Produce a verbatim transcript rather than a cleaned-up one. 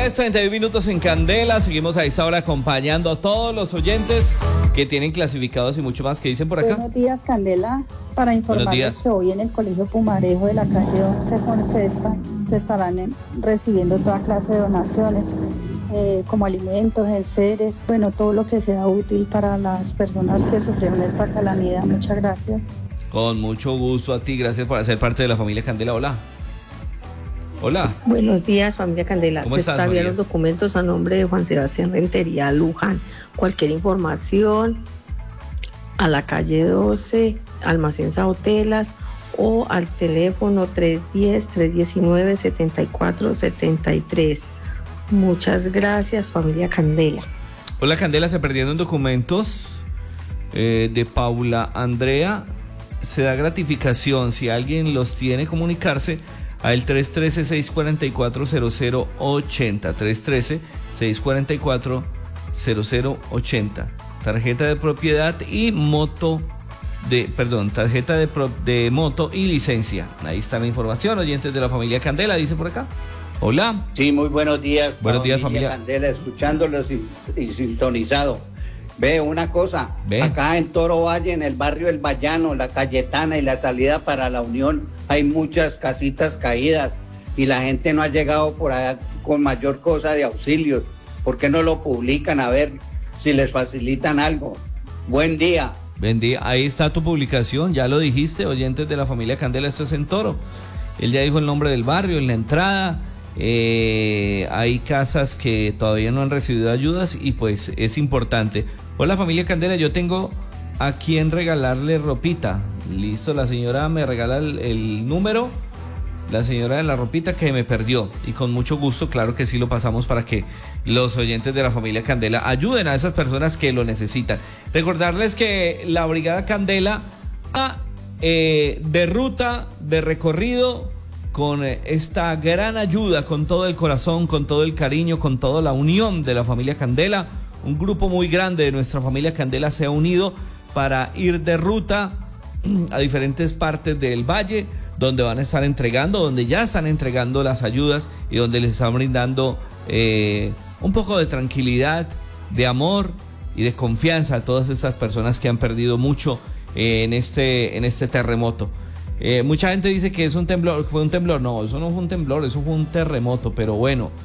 diez, treinta y un minutos en Candela. Seguimos a esta hora acompañando a todos los oyentes que tienen clasificados y mucho más. ¿Qué dicen por acá? Buenos días, Candela. Para informarles que hoy en el Colegio Pumarejo de la calle once con Cesta se estarán en, recibiendo toda clase de donaciones, eh, como alimentos, enseres, bueno, todo lo que sea útil para las personas que sufrieron esta calamidad. Muchas gracias. Con mucho gusto a ti. Gracias por ser parte de la familia Candela. Hola. Hola. Buenos días, familia Candela. ¿Cómo Se estás, extraviaron María? los documentos a nombre de Juan Sebastián Rentería Luján. Cualquier información a la calle doce, Almacén Sautelas, o al teléfono tres uno cero, tres uno nueve, siete cuatro siete tres. Muchas gracias, familia Candela. Hola, Candela. Se perdieron documentos eh, de Paula Andrea. Se da gratificación. Si alguien los tiene, comunicarse al tres uno tres, seis cuatro cuatro, cero cero ocho cero, tres uno tres, seis cuatro cuatro, cero cero ocho cero. Tarjeta de propiedad y moto de, perdón, tarjeta de, pro, de moto y licencia. Ahí está la información, oyentes de la familia Candela, dice por acá. Hola. Sí, muy buenos días. Buenos días, familia Candela, escuchándolos y, y sintonizado. Ve una cosa, Ve. acá en Toro Valle, en el barrio El Vallano, la Cayetana y la salida para la Unión, hay muchas casitas caídas y la gente no ha llegado por allá con mayor cosa de auxilios. ¿Por qué no lo publican? A ver si les facilitan algo. Buen día. Buen día. Ahí está tu publicación, ya lo dijiste, oyentes de la familia Candela, esto es en Toro. Él ya dijo el nombre del barrio, en la entrada. Eh, hay casas que todavía no han recibido ayudas y pues es importante. Hola, familia Candela, yo tengo a quien regalarle ropita. Listo, la señora me regala el, el número, la señora de la ropita que me perdió, y con mucho gusto, claro que sí, lo pasamos para que los oyentes de la familia Candela ayuden a esas personas que lo necesitan. Recordarles que la Brigada Candela eh, de ruta, de recorrido, con esta gran ayuda, con todo el corazón, con todo el cariño, con toda la unión de la familia Candela. Un grupo muy grande de nuestra familia Candela se ha unido para ir de ruta a diferentes partes del valle, donde van a estar entregando, donde ya están entregando las ayudas y donde les están brindando eh, un poco de tranquilidad, de amor y de confianza a todas estas personas que han perdido mucho eh, en este, en este terremoto. Eh, mucha gente dice que es un temblor, fue un temblor. No, eso no fue un temblor, eso fue un terremoto, pero bueno,